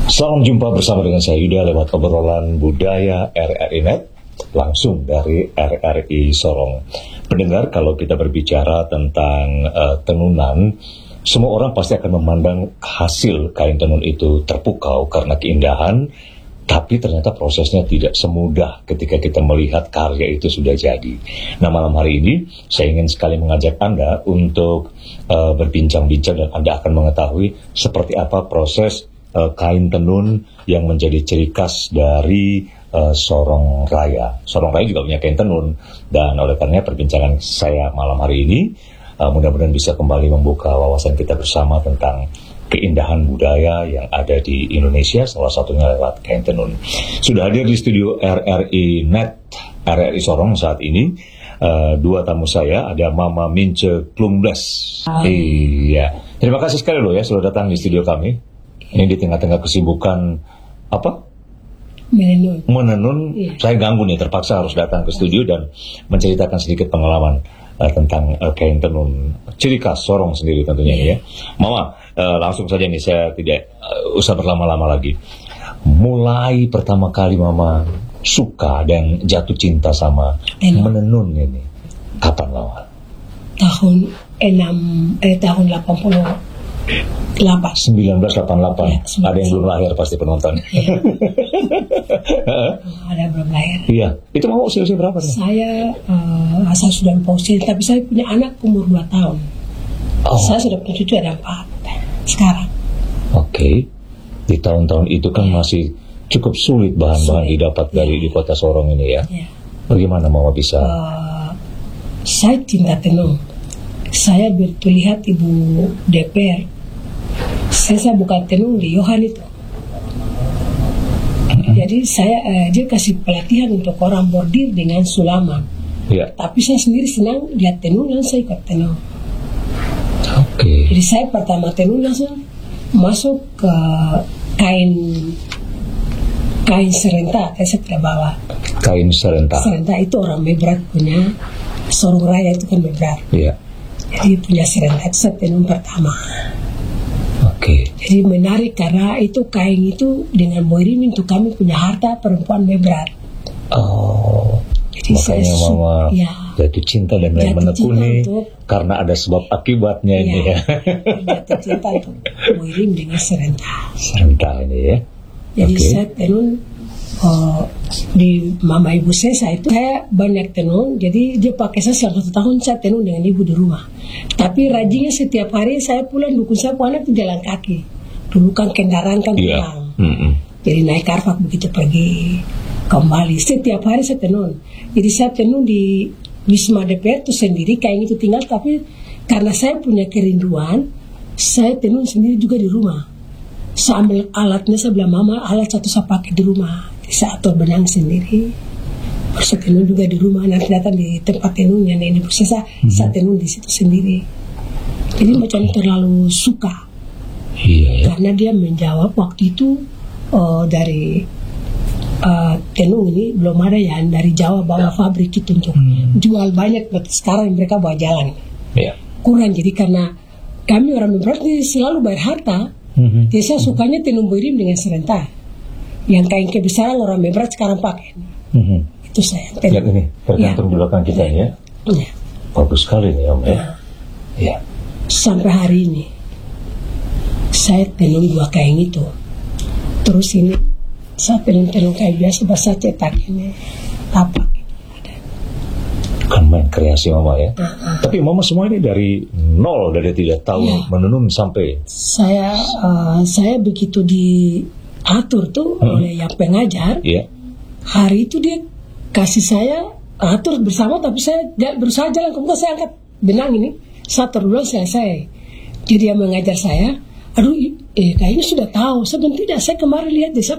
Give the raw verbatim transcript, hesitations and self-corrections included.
Selamat jumpa bersama dengan saya Yuda lewat obrolan budaya R R I Net langsung dari R R I Sorong. Pendengar, kalau kita berbicara tentang uh, tenunan, semua orang pasti akan memandang hasil kain tenun itu terpukau karena keindahan, tapi ternyata prosesnya tidak semudah ketika kita melihat karya itu sudah jadi. Nah, malam hari ini saya ingin sekali mengajak Anda untuk uh, berbincang-bincang dan Anda akan mengetahui seperti apa proses uh, kain tenun yang menjadi ciri khas dari uh, Sorong Raya. Sorong Raya juga punya kain tenun, dan oleh karenanya perbincangan saya malam hari ini uh, mudah-mudahan bisa kembali membuka wawasan kita bersama tentang keindahan budaya yang ada di Indonesia, salah satunya lewat kain tenun. Sudah hadir di studio R R I Net, R R I Sorong saat ini, uh, dua tamu saya, ada Mama Mince Klungbles. Iya, terima kasih sekali loh ya sudah datang di studio kami. Ini di tengah-tengah kesibukan apa? Menenun. Menenun. Iya. Saya ganggu nih, terpaksa harus datang ke studio dan menceritakan sedikit pengalaman uh, tentang uh, kain tenun ciri khas Sorong sendiri tentunya. Iya. Ya. Mama, uh, langsung saja nih, saya tidak uh, usah berlama-lama lagi. Mulai pertama kali Mama suka dan jatuh cinta sama Enak. menenun ini, kapan Mama? Tahun enam eh tahun delapan puluh delapan. sembilan belas delapan puluh delapan. Ya, ada yang belum lahir pasti penonton. Ya. Ada belum lahir. Iya. Itu Mama usia-usia berapa? Saya uh, asal sudah lupa usia, tapi saya punya anak umur dua tahun. Oh. Saya sudah punya cucu ada empat sekarang. Oke. Okay. Di tahun-tahun itu kan masih cukup sulit bahan-bahan sulit. didapat dari ya. di kota Sorong ini ya. ya. Bagaimana Mama bisa? Uh, saya cinta tenun. Saya lihat ibu D P R. Saya, saya buka tenun di Yohan itu. Mm-hmm. Jadi saya eh, dia kasih pelatihan untuk orang bordir dengan sulaman. Yeah. Tapi saya sendiri senang lihat tenun dan saya ikut tenun. Oke. Okay. Jadi saya pertama tenun langsung masuk ke kain kain serenta. Saya tidak bawa. Kain serenta. Serenta itu orang Mebrat punya. Sorong Raya itu kan Mebrat. Iya. Yeah. Jadi punya serenta itu saya tenun pertama. Oke. Okay. Jadi menarik karena itu kain itu dengan boirim itu kami punya harta perempuan Mebrat. Oh. Jadi makanya saya, Mama ya, jatuh cinta dan mulai menekuni karena ada sebab akibatnya ya, ini ya. Jatuh cinta untuk boirim dengan serenta. Serenta ini ya. Jadi okay. saya tenun uh, di mama ibu saya, saya itu saya banyak tenun. Jadi dia pakai saya selama satu tahun saya tenun dengan ibu di rumah. Tapi rajinnya setiap hari saya pulang dukung saya anak itu jalan kaki. Dulu kan kendaraan kan yeah. pulang. Mm-hmm. Jadi naik karvak begitu pergi kembali. Setiap hari saya tenun. Jadi saya tenun di Wisma D P R itu sendiri, kain itu tinggal. Tapi karena saya punya kerinduan, saya tenun sendiri juga di rumah. Saya ambil alatnya, saya bilang Mama alat satu saya pakai di rumah. Jadi saya atur benang sendiri. Saya tenun juga di rumah, nanti datang di tempat tenun yang ini proses saya, mm-hmm. saya tenun di situ sendiri. Jadi macam terlalu suka, iya, ya. Karena dia menjawab waktu itu uh, dari uh, tenun ini belum ada yang dari Jawa bawa fabrik itu untuk mm-hmm. jual banyak. Sekarang mereka bawa jalan, yeah. kurang. Jadi karena kami orang Mebrat selalu bayar harta, mm-hmm. jadi saya sukanya tenun boirim dengan serenta. Yang kain kebesaran orang Mebrat sekarang pakai. Mm-hmm. Itu saya lihat ini tergantung ya. Di belakang kita ya. Ya. Bagus sekali nih Om ya. Ya. Ya. Sampai hari ini saya tenun dua kain itu. Terus ini saya tenun-tenun kain biasa bahasa cetak ini tapak. Kan main kreasi Mama ya. Uh-huh. Tapi Mama semua ini dari nol, dari tidak tahu ya. menenun sampai. Saya uh, saya begitu diatur tuh hmm. oleh yang pengajar. Ya. Hari itu dia kasih saya atur bersama, tapi saya berusaha jalan, kemudian saya angkat benang ini satu dua selesai. Jadi dia mengajar saya, aduh eh kayaknya sudah tahu. Saya bilang tidak, saya kemarin lihat dia, saya